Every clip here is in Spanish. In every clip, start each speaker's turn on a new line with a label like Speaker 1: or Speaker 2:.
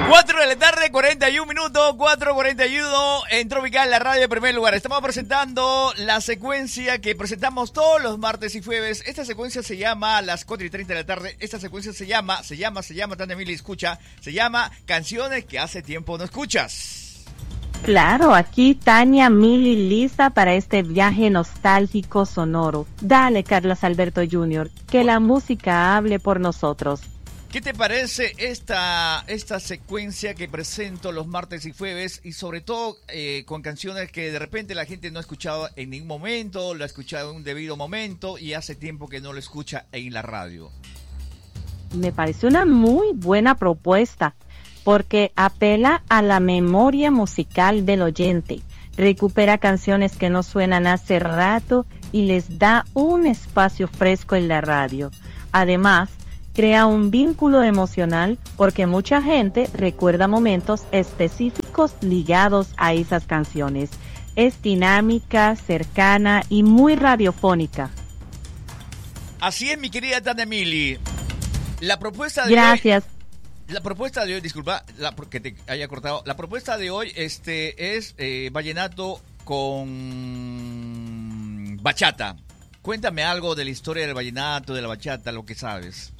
Speaker 1: 4 de la tarde, 41 minutos, 4:41 en Tropical, la radio de primer lugar. Estamos presentando la secuencia que presentamos todos los martes y jueves. Esta secuencia se llama a las 4:30 de la tarde. Esta secuencia se llama, Tania Mili escucha, se llama Canciones que hace tiempo no escuchas.
Speaker 2: Claro, aquí Tania, Mili, lista para este viaje nostálgico sonoro. Dale, Carlos Alberto Jr., que la música hable por nosotros.
Speaker 1: ¿Qué te parece esta secuencia que presento los martes y jueves y sobre todo con canciones que de repente la gente no ha escuchado en ningún momento, lo ha escuchado en un debido momento y hace tiempo que no lo escucha en la radio?
Speaker 2: Me parece una muy buena propuesta porque apela a la memoria musical del oyente, recupera canciones que no suenan hace rato y les da un espacio fresco en la radio. Además, crea un vínculo emocional porque mucha gente recuerda momentos específicos ligados a esas canciones. Es dinámica, cercana y muy radiofónica.
Speaker 1: Así es, mi querida Tania Mili. La propuesta de
Speaker 2: Gracias.
Speaker 1: La propuesta de hoy, disculpa que te haya cortado. La propuesta de hoy es vallenato con bachata. Cuéntame algo de la historia del vallenato, de la bachata, lo que sabes.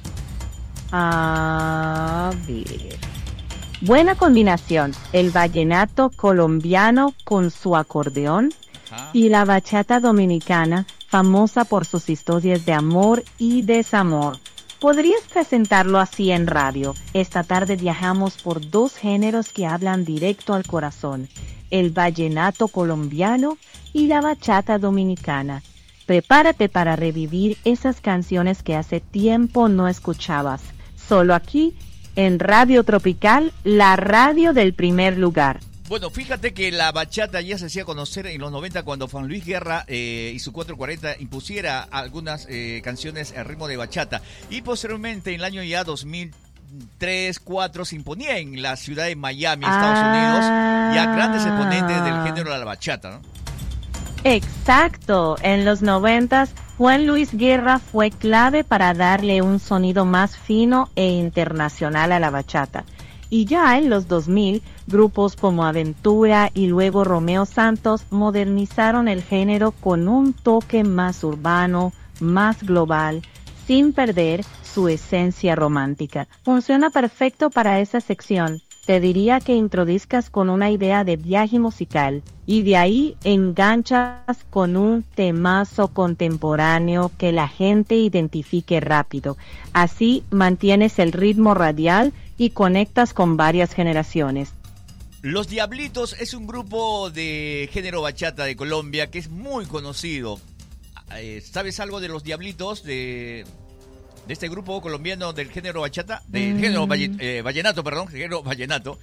Speaker 2: A ver. Buena combinación, el vallenato colombiano con su acordeón y la bachata dominicana, famosa por sus historias de amor y desamor. ¿Podrías presentarlo así en radio? Esta tarde viajamos por dos géneros que hablan directo al corazón, el vallenato colombiano y la bachata dominicana. Prepárate para revivir esas canciones que hace tiempo no escuchabas. Solo aquí, en Radio Tropical, la radio del primer lugar.
Speaker 1: Bueno, fíjate que la bachata ya se hacía conocer en los 90 cuando Juan Luis Guerra y su 440 impusiera algunas canciones al ritmo de bachata. Y posteriormente, en el año ya 2003, 2004, se imponía en la ciudad de Miami, Estados Unidos, ya grandes exponentes del género de la bachata, ¿no?
Speaker 2: Exacto, en los 90 Juan Luis Guerra fue clave para darle un sonido más fino e internacional a la bachata. Y ya en los 2000, grupos como Aventura y luego Romeo Santos modernizaron el género con un toque más urbano, más global, sin perder su esencia romántica. Funciona perfecto para esa sección. Te diría que introduzcas con una idea de viaje musical y de ahí enganchas con un temazo contemporáneo que la gente identifique rápido. Así mantienes el ritmo radial y conectas con varias generaciones.
Speaker 1: Los Diablitos es un grupo de género bachata de Colombia que es muy conocido. ¿Sabes algo de los Diablitos, de este grupo colombiano del género bachata? Del género vallenato, perdón. Género vallenato.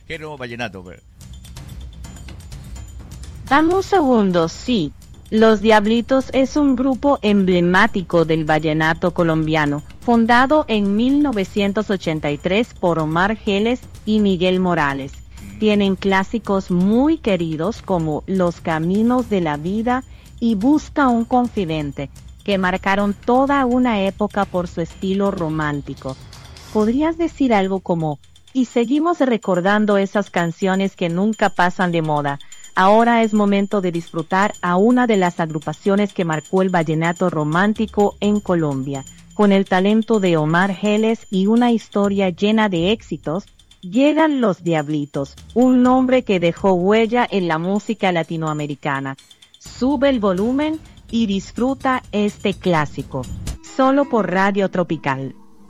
Speaker 2: Dame un segundo, sí. Los Diablitos es un grupo emblemático del vallenato colombiano, fundado en 1983 por Omar Geles y Miguel Morales. Tienen clásicos muy queridos como Los Caminos de la Vida y Busca un Confidente, que marcaron toda una época por su estilo romántico. ¿Podrías decir algo como, y seguimos recordando esas canciones que nunca pasan de moda? Ahora es momento de disfrutar a una de las agrupaciones que marcó el vallenato romántico en Colombia. Con el talento de Omar Geles y una historia llena de éxitos, llegan Los Diablitos, un nombre que dejó huella en la música latinoamericana. Sube el volumen y disfruta este clásico, solo por Radio Tropical.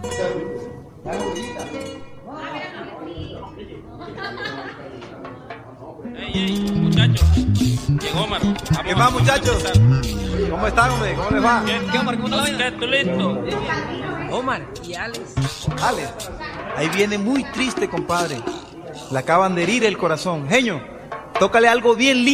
Speaker 3: Ey, muchachos, llegó Omar.
Speaker 4: ¿Qué más, muchachos? ¿Cómo están, hombre? ¿Cómo les va?
Speaker 3: ¿Qué, Omar? ¿Cómo está? ¿Tú listo? Omar, ¿y Alex?
Speaker 4: Alex, ahí viene muy triste, compadre. Le acaban de herir el corazón. Genio, tócale algo bien lindo.